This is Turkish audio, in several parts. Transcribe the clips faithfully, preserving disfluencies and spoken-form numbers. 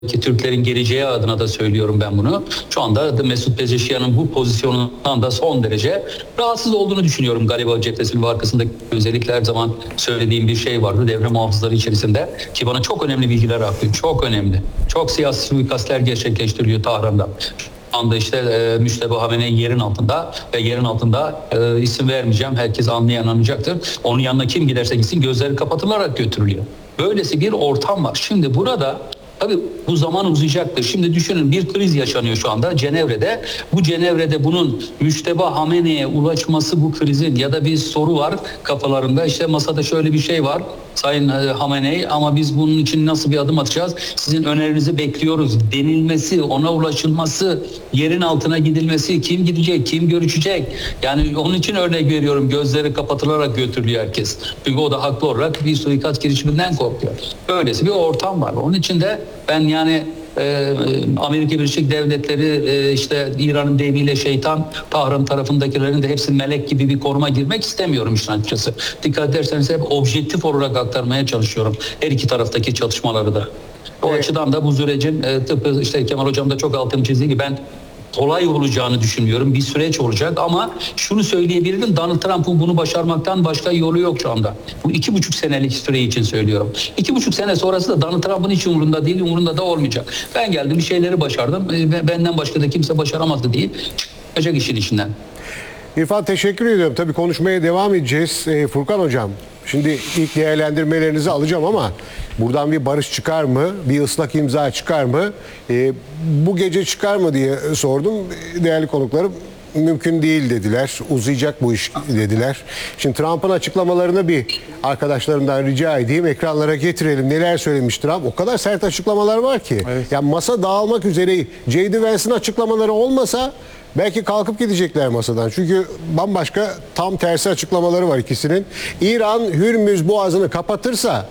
ki Türklerin geleceği adına da söylüyorum ben bunu. Şu anda Mesut Pezeşkian'ın bu pozisyonundan da son derece rahatsız olduğunu düşünüyorum. Galiba cephesinin arkasında özellikle her zaman söylediğim bir şey vardı devre muhafızları içerisinde ki bana çok önemli bilgiler akıyor. Çok önemli. Çok siyasi suikastler gerçekleştiriliyor Tahran'da. Şu anda işte e, Müşteba Hamenei yerin altında ve yerin altında e, isim vermeyeceğim. Herkes anlayan anlayacaktır. Onun yanına kim giderse gitsin gözleri kapatılarak götürülüyor. Böylesi bir ortam var. Şimdi burada tabii bu zaman uzayacaktır. Şimdi düşünün bir kriz yaşanıyor şu anda Cenevre'de. Bu Cenevre'de bunun Müşteba Hamenei'ye ulaşması bu krizin ya da bir soru var kafalarında. İşte masada şöyle bir şey var Sayın Hamenei ama biz bunun için nasıl bir adım atacağız? Sizin önerinizi bekliyoruz denilmesi, ona ulaşılması, yerin altına gidilmesi, kim gidecek, kim görüşecek? Yani onun için örnek veriyorum gözleri kapatılarak götürülüyor herkes. Çünkü o da haklı olarak bir suikast girişiminden korkuyor. Böylesi bir ortam var. Onun için de ben yani e, Amerika Birleşik Devletleri e, işte İran'ın deyimiyle şeytan, Tahran tarafındakilerin de hepsi melek gibi bir koruma girmek istemiyorum işin açıkçası. Dikkat ederseniz hep objektif olarak aktarmaya çalışıyorum her iki taraftaki çatışmaları da. O evet. Açıdan da bu sürecin e, tıpkı işte Kemal Hocam da çok altını çizdiği gibi ben kolay olacağını düşünmüyorum. Bir süreç olacak ama şunu söyleyebilirim. Donald Trump'ın bunu başarmaktan başka yolu yok şu anda. Bu iki buçuk senelik süre için söylüyorum. İki buçuk sene sonrası da Donald Trump'ın hiç umurunda değil, umurunda da olmayacak. Ben geldim bir şeyleri başardım ve benden başka da kimse başaramazdı değil. Çıkacak işin içinden. İrfan teşekkür ediyorum. Tabii konuşmaya devam edeceğiz. Ee, Furkan Hocam, şimdi ilk değerlendirmelerinizi alacağım ama buradan bir barış çıkar mı? Bir ıslak imza çıkar mı? Ee, bu gece çıkar mı diye sordum. Değerli konuklarım mümkün değil dediler. Uzayacak bu iş dediler. Şimdi Trump'ın açıklamalarını bir arkadaşlarımdan rica edeyim. Ekranlara getirelim. Neler söylemiş Trump? O kadar sert açıklamalar var ki. Evet. Yani masa dağılmak üzere. J D Vance'in açıklamaları olmasa belki kalkıp gidecekler masadan. Çünkü bambaşka tam tersi açıklamaları var ikisinin. İran Hürmüz Boğazı'nı kapatırsa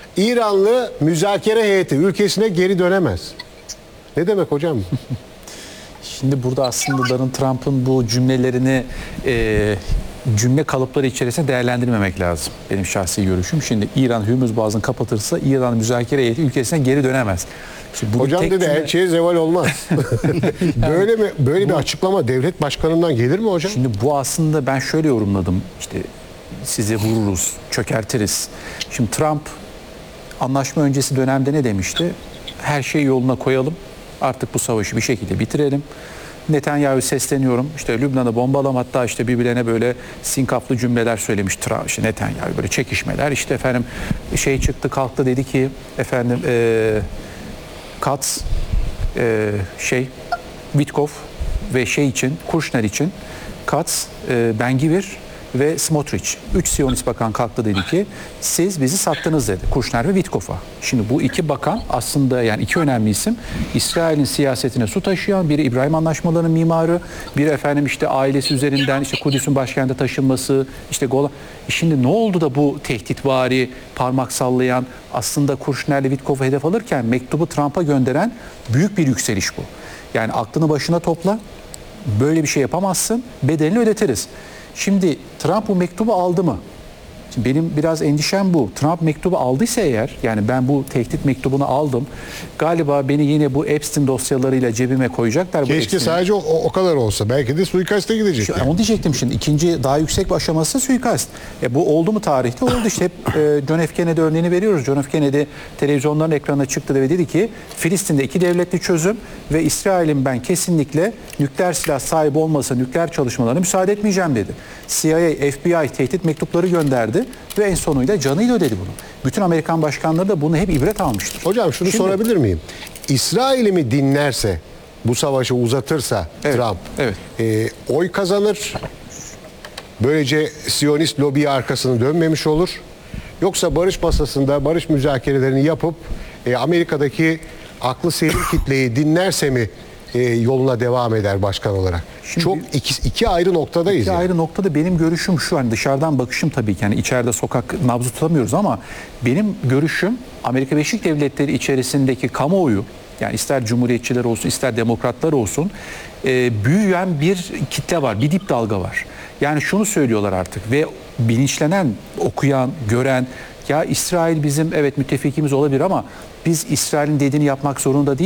İranlı müzakere heyeti ülkesine geri dönemez. Ne demek hocam? Şimdi burada aslında Donald Trump'ın bu cümlelerini e, cümle kalıpları içerisinde değerlendirmemek lazım. Benim şahsi görüşüm. Şimdi İran Hürmüz Boğazı'nı kapatırsa İran müzakere heyeti ülkesine geri dönemez. Hocam dedi cümle... elçiye zeval olmaz. yani, böyle mi böyle bu, bir açıklama devlet başkanından gelir mi hocam? Şimdi bu aslında ben şöyle yorumladım. İşte sizi vururuz, çökertiriz. Şimdi Trump anlaşma öncesi dönemde ne demişti? Her şeyi yoluna koyalım. Artık bu savaşı bir şekilde bitirelim. Netanyahu'ya sesleniyorum. İşte Lübnan'ı bombalam, hatta işte birbirlerine böyle sinkaflı cümleler söylemiş Trump, işte Netanyahu, böyle çekişmeler. İşte efendim şey çıktı kalktı dedi ki efendim e, Katz e, şey Witkoff ve şey için Kushner için Katz, e, Ben-Gvir ve Smotrich. Üç Siyonist bakan kalktı dedi ki siz bizi sattınız dedi. Kushner ve Witkoff'a. Şimdi bu iki bakan aslında yani iki önemli isim. İsrail'in siyasetine su taşıyan, biri İbrahim Anlaşmaları'nın mimarı, biri efendim işte ailesi üzerinden işte Kudüs'ün başkente taşınması, işte Golan. Şimdi ne oldu da bu tehditvari, parmak sallayan, aslında Kushner'le Witkoff'u hedef alırken mektubu Trump'a gönderen büyük bir yükseliş bu. Yani aklını başına topla, böyle bir şey yapamazsın, bedelini ödetiriz. Şimdi Trump bu mektubu aldı mı? Şimdi benim biraz endişem bu. Trump mektubu aldıysa eğer, yani ben bu tehdit mektubunu aldım, galiba beni yine bu Epstein dosyalarıyla cebime koyacaklar. Keşke bu sadece o, o kadar olsa. Belki de suikaste gidecek. Şu, yani. Onu diyecektim şimdi. İkinci daha yüksek bir aşaması suikast. E, bu oldu mu tarihte? Oldu işte. Hep e, John F. Kennedy örneğini veriyoruz. John F. Kennedy televizyonların ekranına çıktı ve dedi ki Filistin'de iki devletli çözüm ve İsrail'in ben kesinlikle nükleer silah sahibi olmasa nükleer çalışmalarına müsaade etmeyeceğim dedi. C I A, F B I tehdit mektupları gönderdi ve en sonuyla canıyla ödedi bunu. Bütün Amerikan başkanları da bunu hep ibret almıştır. Hocam şunu Şimdi, sorabilir miyim? İsrail'i mi dinlerse, bu savaşı uzatırsa evet, Trump evet. E, oy kazanır, böylece Siyonist lobiye arkasını dönmemiş olur. Yoksa barış masasında barış müzakerelerini yapıp e, Amerika'daki aklı selim kitleyi dinlerse mi e, yoluna devam eder başkan olarak? Şimdi, Çok iki, iki ayrı noktadayız. İki yani. ayrı noktada benim görüşüm şu, hani dışarıdan bakışım tabii ki, yani içeride sokak nabzı tutamıyoruz ama benim görüşüm Amerika Birleşik Devletleri içerisindeki kamuoyu, yani ister cumhuriyetçiler olsun ister demokratlar olsun e, büyüyen bir kitle var, bir dip dalga var. Yani şunu söylüyorlar artık ve bilinçlenen, okuyan, gören, Ya İsrail bizim evet müttefikimiz olabilir ama biz İsrail'in dediğini yapmak zorunda değil.